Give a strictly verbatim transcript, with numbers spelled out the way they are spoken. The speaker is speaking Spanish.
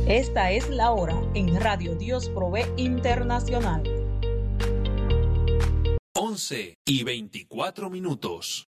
Esta es la hora en Radio Dios Provee Internacional. once y veinticuatro minutos.